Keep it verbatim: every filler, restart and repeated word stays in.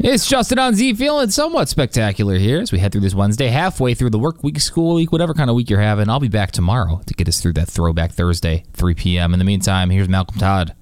It's Justin on Z, feeling somewhat spectacular here as we head through this Wednesday, halfway through the work week, school week, whatever kind of week you're having. I'll be back tomorrow to get us through that Throwback Thursday, three p.m. In the meantime, here's Malcolm Todd.